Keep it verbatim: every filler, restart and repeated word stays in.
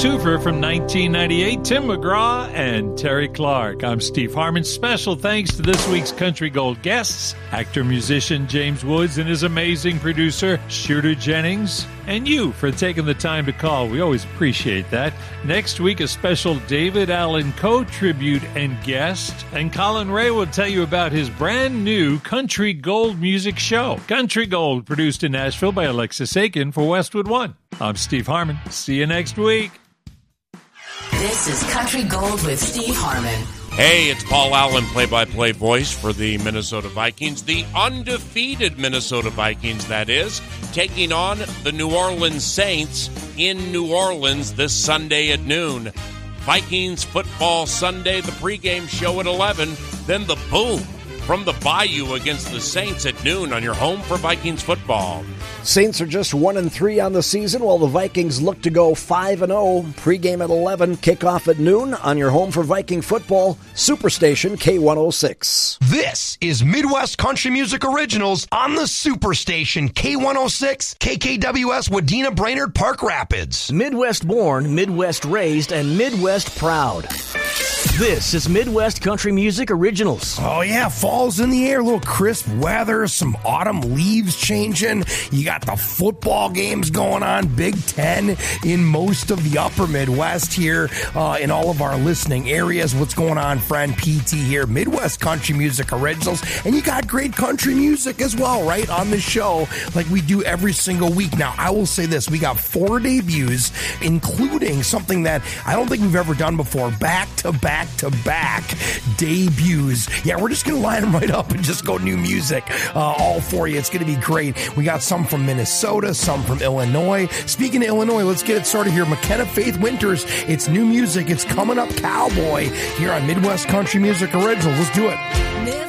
twofer from nineteen ninety-eight, Tim McGraw and Terry Clark. I'm Steve Harmon. Special thanks to this week's Country Gold guests, actor-musician James Woods and his amazing producer, Shooter Jennings, and you for taking the time to call. We always appreciate that. Next week, a special David Allen Coe tribute and guest, and Colin Ray will tell you about his brand new Country Gold music show. Country Gold, produced in Nashville by Alexis Aiken for Westwood One. I'm Steve Harmon. See you next week. This is Country Gold with Steve Harmon. Hey, it's Paul Allen, play-by-play voice for the Minnesota Vikings, the undefeated Minnesota Vikings, that is, taking on the New Orleans Saints in New Orleans this Sunday at noon. Vikings Football Sunday, the pregame show at eleven, then the boom from the Bayou against the Saints at noon on your home for Vikings football. Saints are just one and three on the season, while the Vikings look to go five and zero. Pregame at eleven, kickoff at noon on your home for Viking football, Superstation K one oh six. This is Midwest Country Music Originals on the Superstation K one oh six, K K W S, Wadena, Brainerd, Park Rapids. Midwest born, Midwest raised, and Midwest proud. This is Midwest Country Music Originals. Oh yeah, fall's in the air, a little crisp weather, some autumn leaves changing. You got the football games going on, Big Ten in most of the upper Midwest here, uh, in all of our listening areas. What's going on, friend? P T here, Midwest Country Music Originals. And you got great country music as well, right, on the show, like we do every single week. Now, I will say this, we got four debuts, including something that I don't think we've ever done before, back-to-back back-to-back debuts. Yeah, we're just going to line them right up and just go new music uh, all for you. It's going to be great. We got some from Minnesota, some from Illinois. Speaking of Illinois, let's get it started here. McKenna Faith Winters, it's new music. It's coming up, Cowboy, here on Midwest Country Music Originals. Let's do it.